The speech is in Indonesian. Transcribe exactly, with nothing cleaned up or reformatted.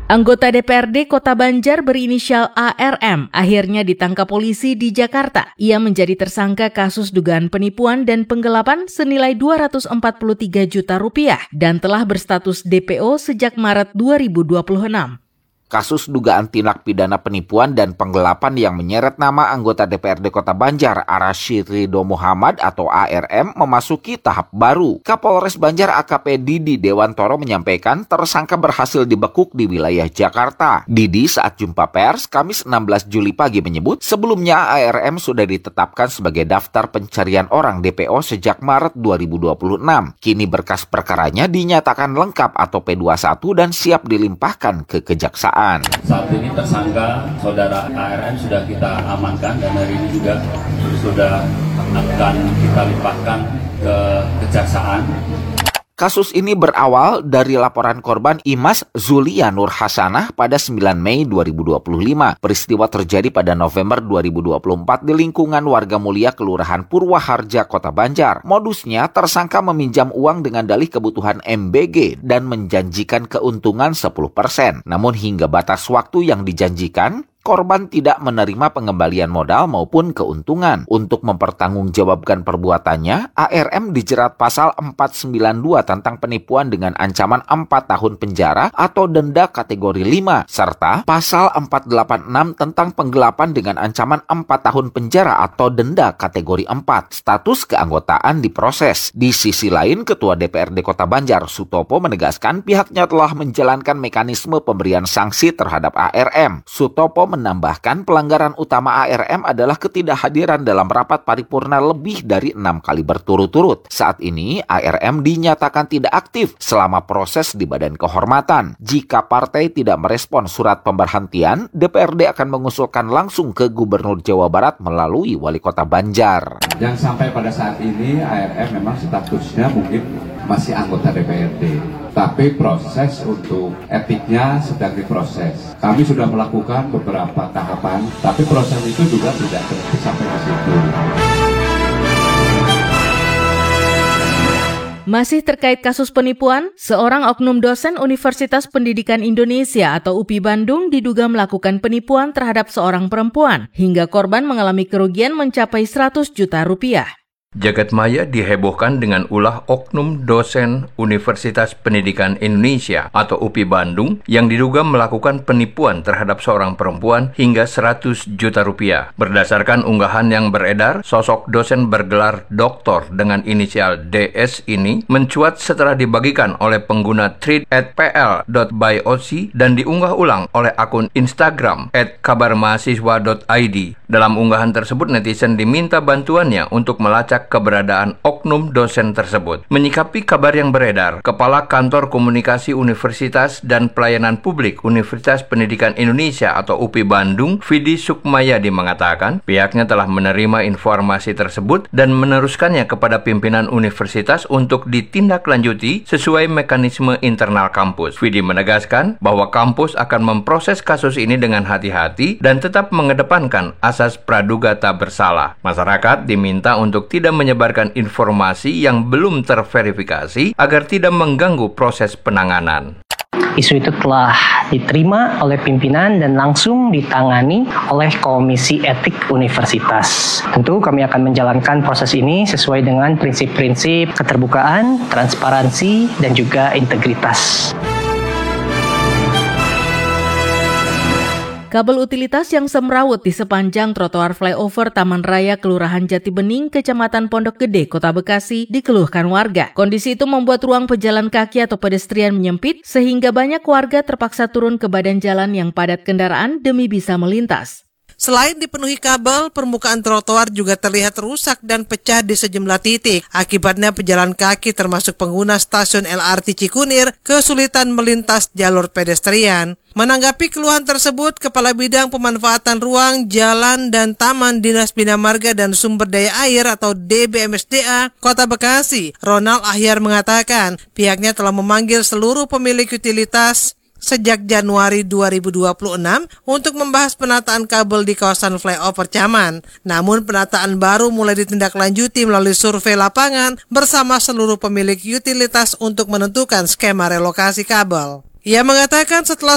Anggota D P R D Kota Banjar berinisial A R M akhirnya ditangkap polisi di Jakarta. Ia menjadi tersangka kasus dugaan penipuan dan penggelapan senilai dua ratus empat puluh tiga juta rupiah dan telah berstatus D P O sejak Maret dua ribu dua puluh enam. Kasus dugaan tindak pidana penipuan dan penggelapan yang menyeret nama anggota D P R D Kota Banjar, Arashid Ridho Muhammad atau A R M, memasuki tahap baru. Kapolres Banjar A K P Didi Dewantoro menyampaikan tersangka berhasil dibekuk di wilayah Jakarta. Didi saat jumpa pers Kamis enam belas Juli pagi menyebut sebelumnya A R M sudah ditetapkan sebagai daftar pencarian orang D P O sejak Maret dua ribu dua puluh enam. Kini berkas perkaranya dinyatakan lengkap atau P dua puluh satu dan siap dilimpahkan ke kejaksaan. Saat ini tersangka saudara A R M sudah kita amankan dan hari ini juga sudah akan kita limpahkan ke kejaksaan. Kasus ini berawal dari laporan korban Imas Zulia Nur Hasanah pada sembilan Mei dua ribu dua puluh lima. Peristiwa terjadi pada November dua ribu dua puluh empat di lingkungan Warga Mulia Kelurahan Purwaharja, Kota Banjar. Modusnya, tersangka meminjam uang dengan dalih kebutuhan M B G dan menjanjikan keuntungan sepuluh persen. Namun hingga batas waktu yang dijanjikan, korban tidak menerima pengembalian modal maupun keuntungan. Untuk mempertanggungjawabkan perbuatannya, A R M dijerat pasal empat ratus sembilan puluh dua tentang penipuan dengan ancaman empat tahun penjara atau denda kategori lima, serta pasal empat ratus delapan puluh enam tentang penggelapan dengan ancaman empat tahun penjara atau denda kategori empat. Status keanggotaan diproses. Di sisi lain, Ketua D P R D Kota Banjar, Sutopo, menegaskan pihaknya telah menjalankan mekanisme pemberian sanksi terhadap A R M. Sutopo menambahkan pelanggaran utama A R M adalah ketidakhadiran dalam rapat paripurna lebih dari enam kali berturut-turut. Saat ini A R M dinyatakan tidak aktif selama proses di Badan Kehormatan. Jika partai tidak merespon surat pemberhentian, D P R D akan mengusulkan langsung ke Gubernur Jawa Barat melalui Wali Kota Banjar. Yang sampai pada saat ini A R M memang statusnya mungkin masih anggota D P R D. Tapi proses untuk etiknya sedang diproses. Kami sudah melakukan beberapa tahapan, tapi proses itu juga tidak berhenti sampai ke situ. Masih terkait kasus penipuan, seorang oknum dosen Universitas Pendidikan Indonesia atau U P I Bandung diduga melakukan penipuan terhadap seorang perempuan hingga korban mengalami kerugian mencapai seratus juta rupiah. Jagat maya dihebohkan dengan ulah oknum dosen Universitas Pendidikan Indonesia atau U P I Bandung yang diduga melakukan penipuan terhadap seorang perempuan hingga seratus juta rupiah. Berdasarkan unggahan yang beredar, sosok dosen bergelar doktor dengan inisial D S ini mencuat setelah dibagikan oleh pengguna thread at p l dot bioc dan diunggah ulang oleh akun Instagram at kabarmahasiswa dot i d. Dalam unggahan tersebut, netizen diminta bantuannya untuk melacak keberadaan oknum dosen tersebut. Menyikapi kabar yang beredar, Kepala Kantor Komunikasi Universitas dan Pelayanan Publik Universitas Pendidikan Indonesia atau U P I Bandung, Vidi Sukmayadi mengatakan pihaknya telah menerima informasi tersebut dan meneruskannya kepada pimpinan universitas untuk ditindaklanjuti sesuai mekanisme internal kampus. Vidi menegaskan bahwa kampus akan memproses kasus ini dengan hati-hati dan tetap mengedepankan asas praduga tak bersalah. Masyarakat diminta untuk tidak menyebarkan informasi yang belum terverifikasi agar tidak mengganggu proses penanganan. Isu itu telah diterima oleh pimpinan dan langsung ditangani oleh Komisi Etik Universitas. Tentu kami akan menjalankan proses ini sesuai dengan prinsip-prinsip keterbukaan, transparansi, dan juga integritas. Kabel utilitas yang semrawut di sepanjang trotoar flyover Taman Raya Kelurahan Jatibening, Kecamatan Pondok Gede, Kota Bekasi, dikeluhkan warga. Kondisi itu membuat ruang pejalan kaki atau pedestrian menyempit, sehingga banyak warga terpaksa turun ke badan jalan yang padat kendaraan demi bisa melintas. Selain dipenuhi kabel, permukaan trotoar juga terlihat rusak dan pecah di sejumlah titik. Akibatnya pejalan kaki termasuk pengguna stasiun L R T Cikunir kesulitan melintas jalur pedestrian. Menanggapi keluhan tersebut, Kepala Bidang Pemanfaatan Ruang, Jalan, dan Taman Dinas Bina Marga dan Sumber Daya Air atau D B M S D A Kota Bekasi, Ronald Ahyar mengatakan pihaknya telah memanggil seluruh pemilik utilitas sejak Januari dua ribu dua puluh enam untuk membahas penataan kabel di kawasan flyover Caman. Namun penataan baru mulai ditindaklanjuti melalui survei lapangan bersama seluruh pemilik utilitas untuk menentukan skema relokasi kabel. Ia mengatakan setelah